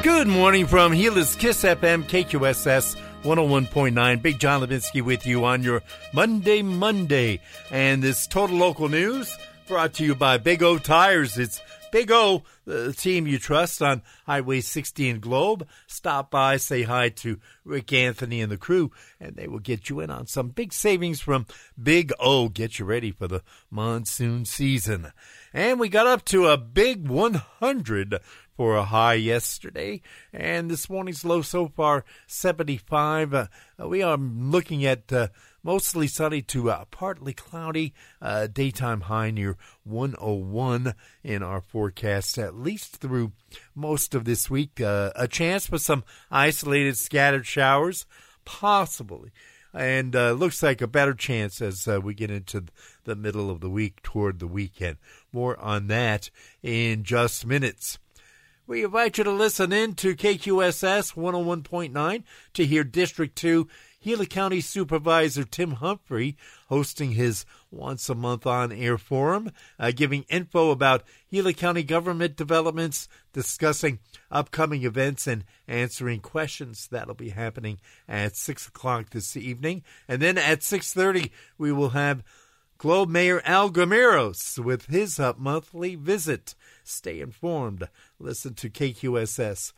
Good morning from Gila's Kiss FM, KQSS 101.9. Big John Levinsky with you on your Monday. And this Total Local News brought to you by Big O Tires. It's Big O, the team you trust on Highway 60 in Globe. Stop by, say hi to Rick Anthony and the crew, and they will get you in on some big savings from Big O. Get you ready for the monsoon season. And we got up to a big 100 for a high yesterday, and this morning's low so far 75. We are looking at mostly sunny to partly cloudy, daytime high near 101 in our forecast, at least through most of this week. A chance for some isolated scattered showers, possibly. And looks like a better chance as we get into the middle of the week toward the weekend. More on that in just minutes. We invite you to listen in to KQSS 101.9 to hear District 2 Gila County Supervisor Tim Humphrey hosting his once-a-month on-air forum, giving info about Gila County government developments, discussing upcoming events, and answering questions. That'll be happening at 6 o'clock this evening. And then at 6:30, we will have Globe Mayor Al Guimeros with his monthly visit. Stay informed. Listen to KQSS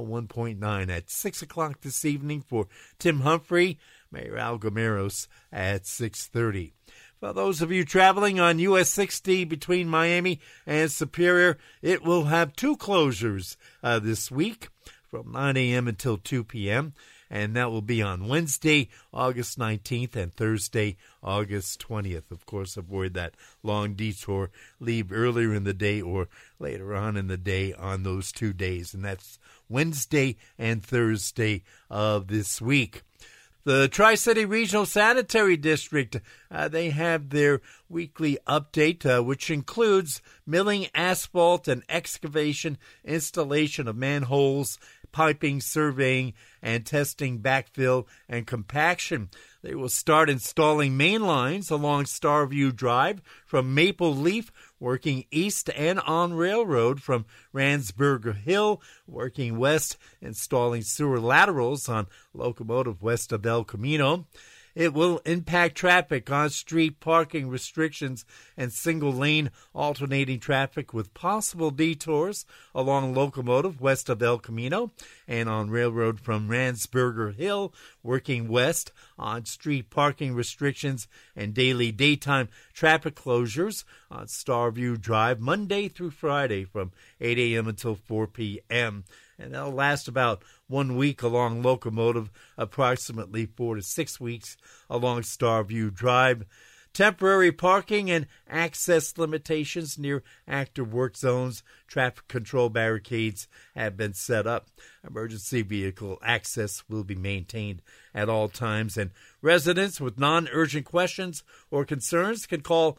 101.9 at 6 o'clock this evening for Tim Humphrey, Mayor Al Guimeros at 6:30. For those of you traveling on US 60 between Miami and Superior, it will have two closures this week from 9 a.m. until 2 p.m., and that will be on Wednesday, August 19th, and Thursday, August 20th. Of course, avoid that long detour. Leave earlier in the day or later on in the day on those 2 days, and that's Wednesday and Thursday of this week. The Tri-City Regional Sanitary District, they have their weekly update, which includes milling asphalt and excavation, installation of manholes, piping, surveying, and testing backfill and compaction. They will start installing main lines along Starview Drive from Maple Leaf, working east, and on Railroad from Ransburger Hill, working west, installing sewer laterals on Locomotive west of El Camino. It will impact traffic on street parking restrictions and single-lane alternating traffic with possible detours along Locomotive west of El Camino and on Railroad from Ransburger Hill, working west on street parking restrictions and daily daytime traffic closures on Starview Drive Monday through Friday from 8 a.m. until 4 p.m., and that'll last about 1 week along Locomotive, approximately 4 to 6 weeks along Starview Drive. Temporary parking and access limitations near active work zones. Traffic control barricades have been set up. Emergency vehicle access will be maintained at all times, and residents with non-urgent questions or concerns can call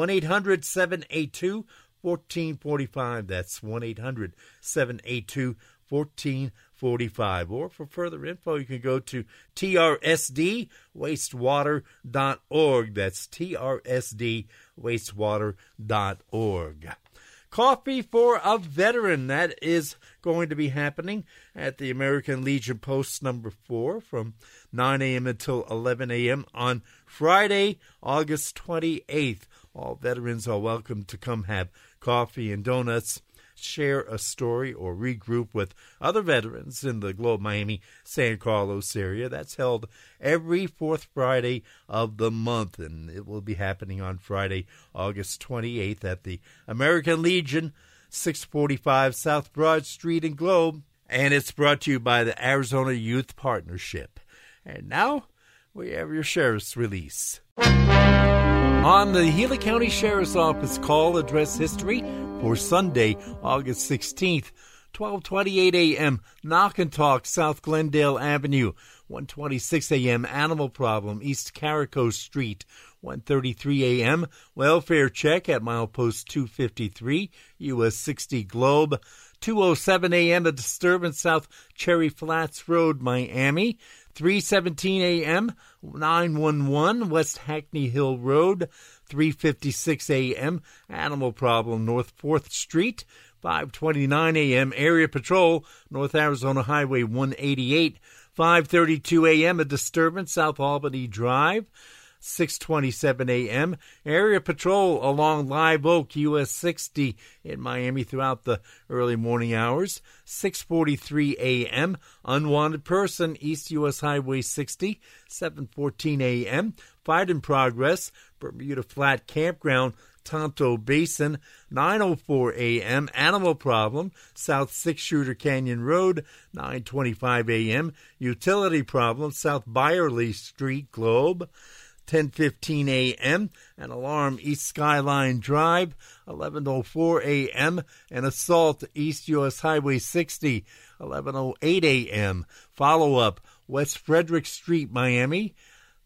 1-800-782-1445. That's 1-800-782-1445. Or for further info, you can go to trsdwastewater.org. That's trsdwastewater.org. Coffee for a Veteran. That is going to be happening at the American Legion Post number 4 from 9 a.m. until 11 a.m. on Friday, August 28th. All veterans are welcome to come have coffee and donuts, share a story, or regroup with other veterans in the Globe, Miami, San Carlos area. That's held every fourth Friday of the month, and it will be happening on Friday, August 28th at the American Legion, 645 South Broad Street in Globe, and it's brought to you by the Arizona Youth Partnership. And now, we have your Sheriff's Release. On the Gila County Sheriff's Office call address history for Sunday, August 16th, 12:28 a.m., Knock and Talk, South Glendale Avenue, 1:26 a.m., Animal Problem, East Carico Street, 1:33 a.m., Welfare Check at Milepost 253, US 60 Globe, 2:07 a.m., A Disturbance, South Cherry Flats Road, Miami, 3:17 a.m., 911 West Hackney Hill Road, 3:56 a.m., Animal Problem, North 4th Street, 5:29 a.m. Area Patrol, North Arizona Highway 188. 5:32 a.m. a disturbance, South Albany Drive. 6:27 a.m. Area Patrol along Live Oak, US 60 in Miami throughout the early morning hours. 6:43 a.m. Unwanted person, East US Highway 60. 7:14 a.m. Fight in progress, Bermuda Flat Campground, Tonto Basin. 9:04 a.m. Animal problem, South Six Shooter Canyon Road. 9:25 a.m. Utility problem, South Byerly Street, Globe. 10:15 a.m. An alarm, East Skyline Drive. 11:04 a.m. An assault, East U.S. Highway 60. 11:08 a.m. Follow-up, West Frederick Street, Miami.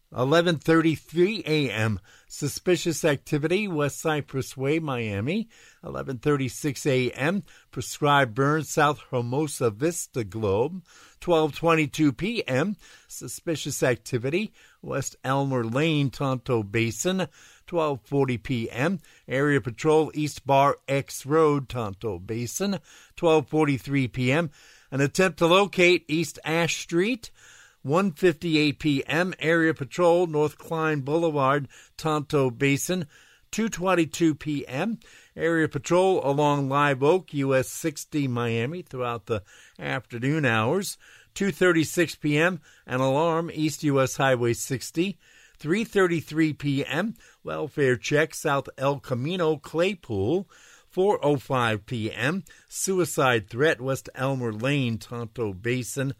11:33 a.m. Suspicious activity, West Cypress Way, Miami. 11:36 a.m. Prescribed burn, South Hermosa Vista, Globe. 12:22 p.m. Suspicious activity, West Elmer Lane, Tonto Basin. 12:40 p.m. Area Patrol, East Bar X Road, Tonto Basin. 12:43 p.m. An attempt to locate East Ash Street. 1:58 p.m. Area Patrol, North Klein Boulevard, Tonto Basin. 2:22 p.m. Area Patrol along Live Oak, US 60, Miami, throughout the afternoon hours. 2:36 p.m. An alarm, East US Highway 60. 3:33 p.m. Welfare check, South El Camino, Claypool. 4:05 p.m. Suicide threat, West Elmer Lane, Tonto Basin.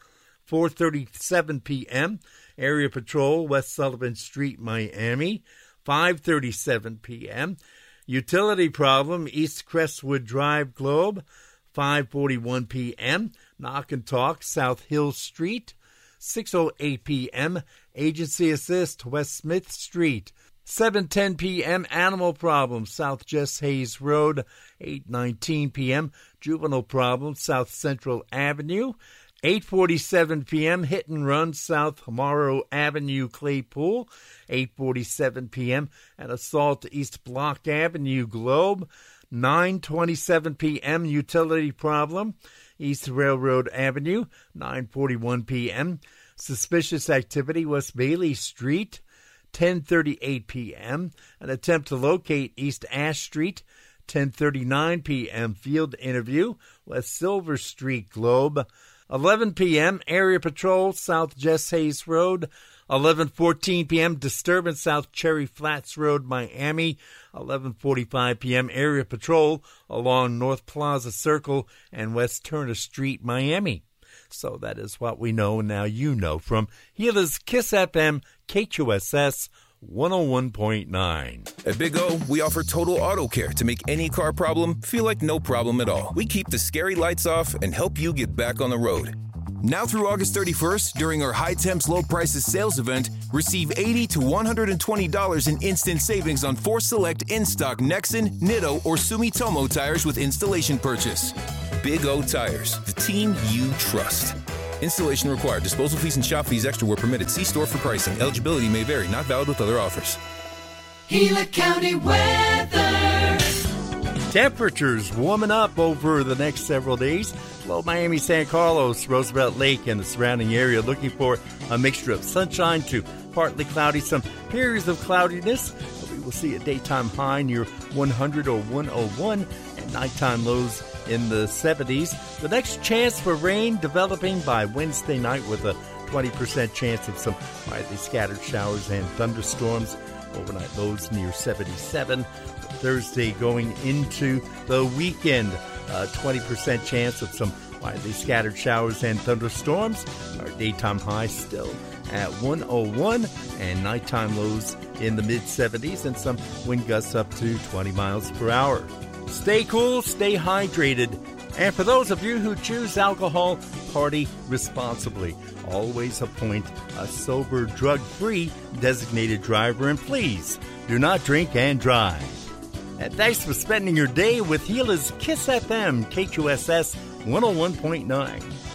4:37 p.m. Area Patrol, West Sullivan Street, Miami. 5:37 p.m. Utility problem, East Crestwood Drive, Globe. 5:41 p.m. Knock and Talk, South Hill Street. 6:08 p.m. Agency Assist, West Smith Street. 7:10 p.m. Animal problem, South Jess Hayes Road. 8:19 p.m. Juvenile problem, South Central Avenue. 8:47 p.m. Hit and run, South Morrow Avenue, Claypool. 8:47 p.m. An assault, East Block Avenue, Globe. 9:27 p.m. Utility problem, East Railroad Avenue. 9:41 p.m. Suspicious activity, West Bailey Street. 10:38 p.m. An attempt to locate East Ash Street. 10:39 p.m. Field interview, West Silver Street, Globe. 11 p.m. Area Patrol, South Jess Hayes Road. 11:14 p.m. Disturbance, South Cherry Flats Road, Miami. 11:45 p.m. Area Patrol along North Plaza Circle and West Turner Street, Miami. So that is what we know, and now you know from Gila's Kiss FM, KQSS 101.9. At Big O, we offer total auto care to make any car problem feel like no problem at all. We keep the scary lights off and help you get back on the road. Now through August 31st, during our High Temps Low Prices sales event, receive $80 to $120 in instant savings on 4 select in-stock Nexen, Nitto, or Sumitomo tires with installation purchase. Big O Tires, the team you trust. Installation required. Disposal fees and shop fees extra were permitted. See store for pricing. Eligibility may vary. Not valid with other offers. Gila County weather. Temperatures warming up over the next several days. Below Miami, San Carlos, Roosevelt Lake, and the surrounding area, looking for a mixture of sunshine to partly cloudy, some periods of cloudiness. We will see a daytime high near 100 or 101 and nighttime lows in the 70s. The next chance for rain developing by Wednesday night with a 20% chance of some widely scattered showers and thunderstorms. Overnight lows near 77. Thursday going into the weekend, 20% chance of some widely scattered showers and thunderstorms. Our daytime high still at 101 and nighttime lows in the mid-70s and some wind gusts up to 20 miles per hour. Stay cool, stay hydrated, and for those of you who choose alcohol, party responsibly. Always appoint a sober, drug-free designated driver, and please do not drink and drive. And thanks for spending your day with Gila's Kiss FM, KQSS 101.9.